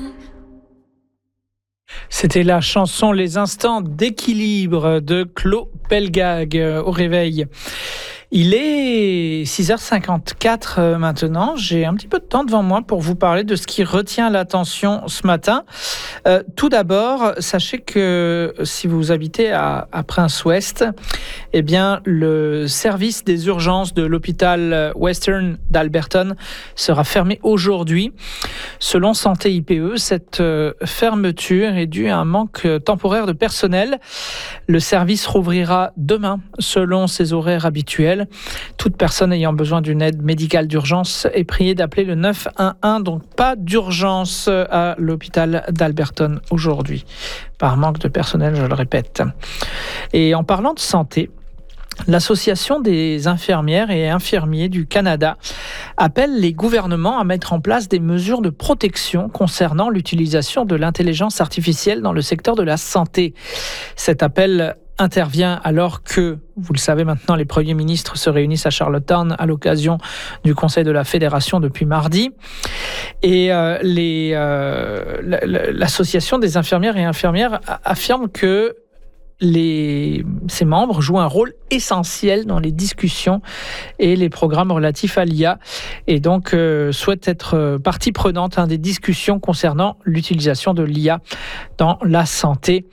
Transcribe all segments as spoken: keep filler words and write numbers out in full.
C'était la chanson Les instants d'équilibre de Claude Pelgag au réveil. Il est six heures cinquante-quatre maintenant. J'ai un petit peu de temps devant moi pour vous parler de ce qui retient l'attention ce matin. Euh, tout d'abord, sachez que si vous habitez à, à Prince-Ouest, eh bien, le service des urgences de l'hôpital Western d'Alberton sera fermé aujourd'hui. Selon Santé I P E, cette euh, fermeture est due à un manque temporaire de personnel. Le service rouvrira demain selon ses horaires habituels. Toute personne ayant besoin d'une aide médicale d'urgence est priée d'appeler le neuf un un. Donc pas d'urgence à l'hôpital d'Alberton aujourd'hui, par manque de personnel, je le répète. Et en parlant de santé, l'Association des infirmières et infirmiers du Canada appelle les gouvernements à mettre en place des mesures de protection concernant l'utilisation de l'intelligence artificielle dans le secteur de la santé. Cet appel intervient alors que, vous le savez maintenant, les premiers ministres se réunissent à Charlottetown à l'occasion du Conseil de la Fédération depuis mardi. Et euh, les, euh, l'Association des infirmières et infirmières affirme que Les, ses membres jouent un rôle essentiel dans les discussions et les programmes relatifs à l'I A et donc euh, souhaitent être partie prenante hein, des discussions concernant l'utilisation de l'I A dans la santé.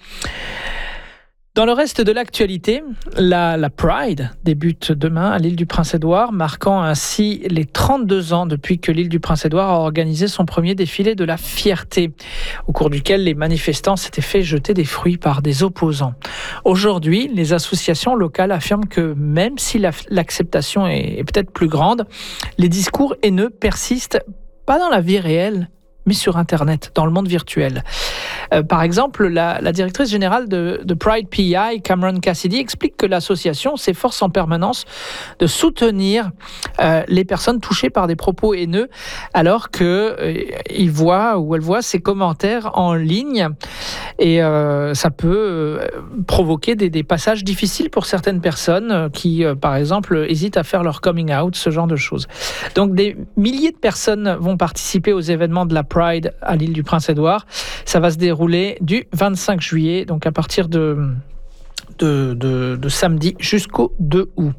Dans le reste de l'actualité, la, la Pride débute demain à l'île du Prince-Édouard, marquant ainsi les trente-deux ans depuis que l'île du Prince-Édouard a organisé son premier défilé de la fierté, au cours duquel les manifestants s'étaient fait jeter des fruits par des opposants. Aujourd'hui, les associations locales affirment que même si la, l'acceptation est, est peut-être plus grande, les discours haineux persistent pas dans la vie réelle, mais sur Internet, dans le monde virtuel. Euh, par exemple, la, la directrice générale de, de Pride P I, Cameron Cassidy, explique que l'association s'efforce en permanence de soutenir euh, les personnes touchées par des propos haineux, alors qu'ils euh, voient ou elles voient ces commentaires en ligne. Et euh, ça peut euh, provoquer des, des passages difficiles pour certaines personnes qui, euh, par exemple, hésitent à faire leur coming out, ce genre de choses. Donc, des milliers de personnes vont participer aux événements de la Pride à l'île du Prince-Édouard. Ça va se dérouler du vingt-cinq juillet, donc à partir de, de, de, de samedi jusqu'au deux août.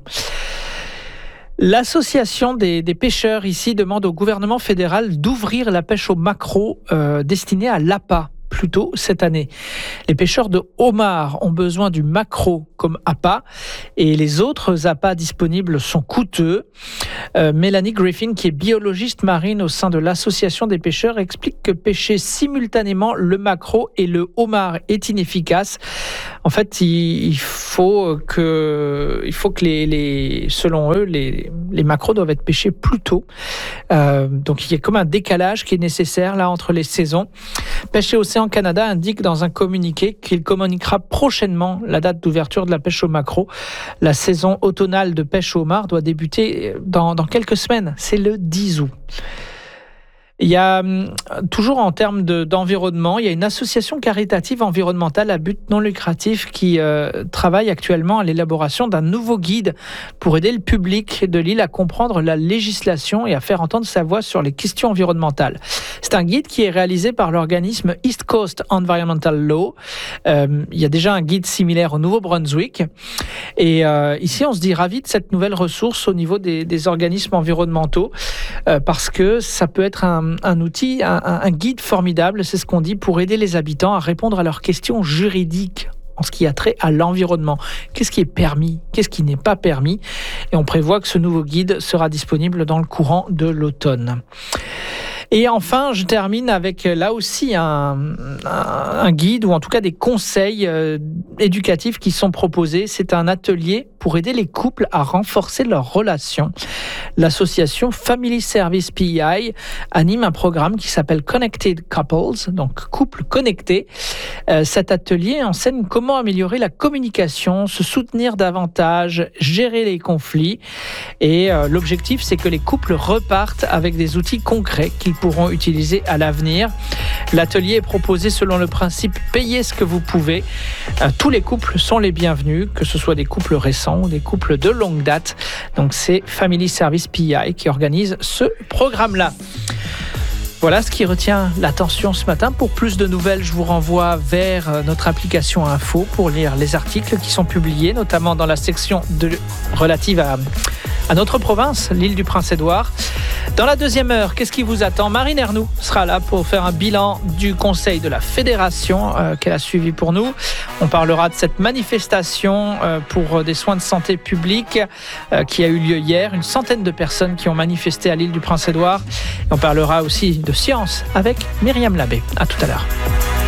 L'association des, des pêcheurs ici demande au gouvernement fédéral d'ouvrir la pêche au maquereau euh, destinée à l'A P A. Plus tôt cette année. Les pêcheurs de homards ont besoin du maquereau comme appât et les autres appâts disponibles sont coûteux. Euh, Mélanie Griffin, qui est biologiste marine au sein de l'association des pêcheurs, explique que pêcher simultanément le maquereau et le homard est inefficace. En fait, il, il faut que, il faut que les, les, selon eux, les, les maquereaux doivent être pêchés plus tôt. Euh, donc, il y a comme un décalage qui est nécessaire là entre les saisons. Pêcher Océan Canada indique dans un communiqué qu'il communiquera prochainement la date d'ouverture de la pêche au maquereau. La saison automnale de pêche au homard doit débuter dans, dans quelques semaines. C'est le dix août. Il y a toujours en termes de, d'environnement, il y a une association caritative environnementale à but non lucratif qui euh, travaille actuellement à l'élaboration d'un nouveau guide pour aider le public de l'île à comprendre la législation et à faire entendre sa voix sur les questions environnementales. C'est un guide qui est réalisé par l'organisme East Coast Environmental Law. Euh, il y a déjà un guide similaire au Nouveau-Brunswick. Et euh, ici, on se dit ravi de cette nouvelle ressource au niveau des, des organismes environnementaux euh, parce que ça peut être un un outil, un, un guide formidable, c'est ce qu'on dit, pour aider les habitants à répondre à leurs questions juridiques en ce qui a trait à l'environnement. Qu'est-ce qui est permis? Qu'est-ce qui n'est pas permis? Et on prévoit que ce nouveau guide sera disponible dans le courant de l'automne. Et enfin, je termine avec là aussi un, un, un guide ou en tout cas des conseils euh, éducatifs qui sont proposés. C'est un atelier pour aider les couples à renforcer leurs relations. L'association Family Service P I anime un programme qui s'appelle Connected Couples, donc couples connectés. Euh, cet atelier enseigne comment améliorer la communication, se soutenir davantage, gérer les conflits. Et euh, l'objectif, c'est que les couples repartent avec des outils concrets qu'ils pourront utiliser à l'avenir. L'atelier est proposé selon le principe « payez ce que vous pouvez ». Euh, tous les couples sont les bienvenus, que ce soit des couples récents ou des couples de longue date. Donc c'est Family Service P I qui organise ce programme-là. Voilà ce qui retient l'attention ce matin. Pour plus de nouvelles, je vous renvoie vers notre application Info pour lire les articles qui sont publiés, notamment dans la section de, relative à, à notre province, l'île du Prince-Édouard. Dans la deuxième heure, qu'est-ce qui vous attend? Marine Ernoux sera là pour faire un bilan du conseil de la fédération euh, qu'elle a suivi pour nous. On parlera de cette manifestation euh, pour des soins de santé publics euh, qui a eu lieu hier. Une centaine de personnes qui ont manifesté à l'île du Prince-Édouard. Et on parlera aussi de science avec Myriam Labbé. À tout à l'heure.